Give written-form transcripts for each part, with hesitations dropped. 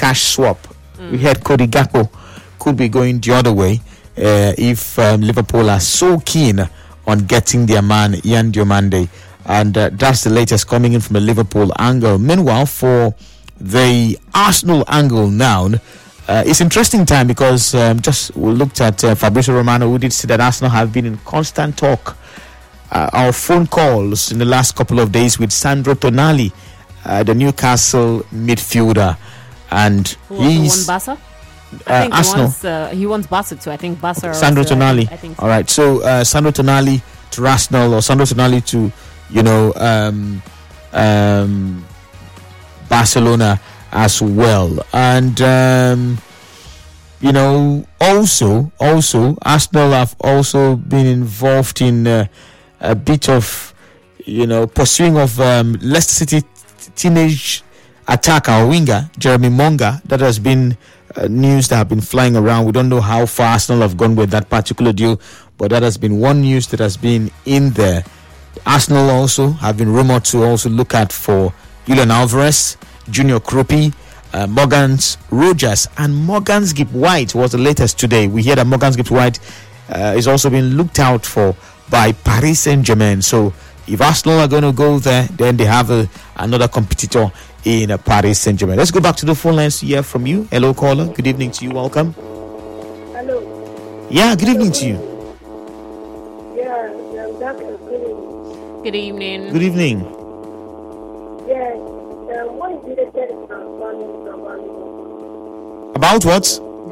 cash swap. We heard Cody Gakpo could be going the other way if Liverpool are so keen on getting their man Ian Diomande. And that's the latest coming in from the Liverpool angle. Meanwhile, for the Arsenal angle now, it's interesting time because just we looked at Fabrizio Romano, who did say that Arsenal have been in constant talk our phone calls in the last couple of days with Sandro Tonali, the Newcastle midfielder, and he's Barca. I think Arsenal. He wants Barca too. I think Barca. Sandro Tonali. I think so. All right, so Sandro Tonali to Arsenal, or Sandro Tonali to Barcelona as well, and also Arsenal have also been involved in a bit of pursuing of Leicester City teenage attacker or winger Jeremy Monga. That has been news that have been flying around. We don't know how far Arsenal have gone with that particular deal, but that has been one news that has been in there. Arsenal also have been rumored to also look at for Julian Alvarez, Junior Krupi, Morgans Rogers, and Morgans Gibb White was the latest today. We hear that Morgans Gibb White is also being looked out for by Paris Saint-Germain. So if Arsenal are going to go there, then they have another competitor in Paris Saint-Germain. Let's go back to the phone lines to hear from you. Hello, caller. Good evening to you. Welcome. Hello. Yeah, good evening to you. Yeah, that's good evening. Good evening. Good evening. Yeah, what is the latest transforming about About what?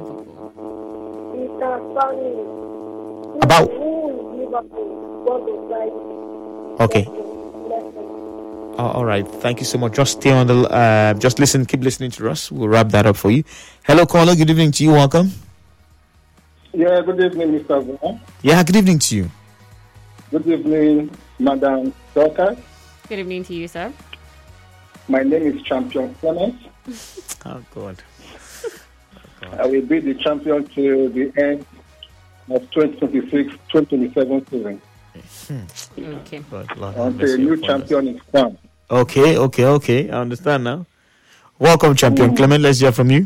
the transforming? About- Who is Liverpool? What was like? Okay. All right. Thank you so much. Just stay on the. Just listen. Keep listening to us. We'll wrap that up for you. Hello, caller. Good evening to you. Welcome. Yeah, good evening, Mr. Vaughn. Yeah, good evening to you. Good evening, Madam Dorcas. Good evening to you, sir. My name is Champion Clement. Oh God. I will be the champion till the end of 2026-2027 season. Okay. Until a new champion is crowned. Okay. I understand now. Welcome, Champion Clement. Let's hear from you.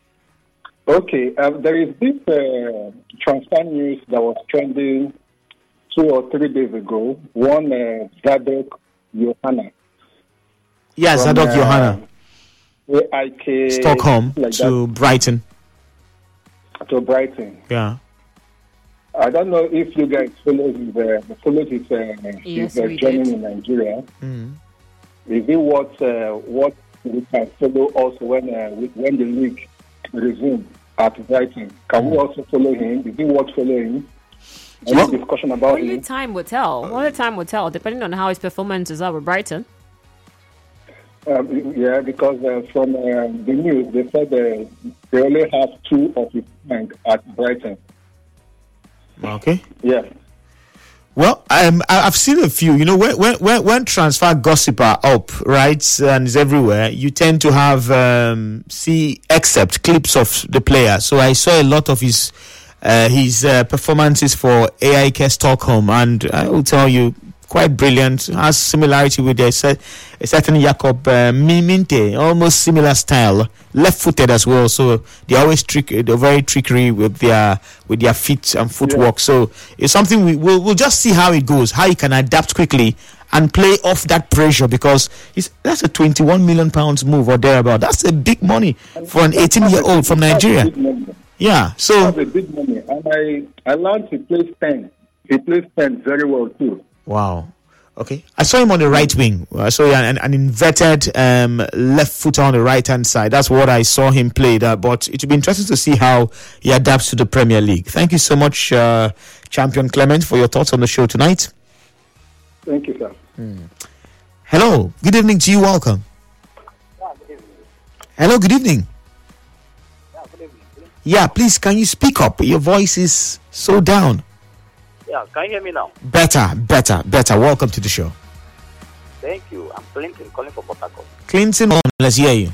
Okay, there is this transfer news that was trending 2 or 3 days ago. One, Zadok Johanna. Yeah, From, Zadok Johanna. AIK, Stockholm like to Brighton. to Brighton. Yeah. I don't know if you guys follow his Yes, his we journey did. in Nigeria. Mm. Is it what we can follow also when the league resumes at Brighton? Can we also follow him? Is it worth following? Any discussion about Only him? time will tell. Only time will tell, depending on how his performances are with Brighton. Yeah, because from the news, they said they only have 2 of his friends at Brighton. Okay. Yeah. Well, I've seen a few. When transfer gossip are up, right, and is everywhere, you tend to have see except clips of the player. So I saw a lot of his performances for AIK Stockholm, and I will tell you, quite brilliant. Has similarity with a certain Jakob Minte, almost similar style, left-footed as well. So they're always they're very trickery with their feet and footwork. Yeah. So it's something we'll just see how it goes, how he can adapt quickly and play off that pressure, because that's a £21 million move or thereabout. That's a big money for an 18-year-old from Nigeria. Yeah, so that's a big money, and I learned he plays 10. He plays 10 very well too. Wow. Okay. I saw him on the right wing. I saw an inverted left footer on the right-hand side. That's what I saw him play. But it will be interesting to see how he adapts to the Premier League. Thank you so much, Champion Clement, for your thoughts on the show tonight. Thank you, sir. Hello. Good evening to you. Welcome. Yeah, good evening. Hello. Good evening. Yeah, good evening. Yeah, please, can you speak up? Your voice is so down. Yeah, can you hear me now? Better. Welcome to the show. Thank you. I'm Clinton, calling from Port Harcourt. Clinton, let's hear you.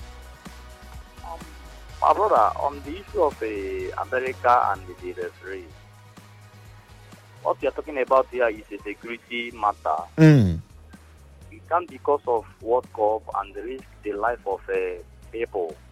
My brother, on the issue of America and the referees, what you're talking about here is a security matter. You can't, because of World Cup and risk the life of people.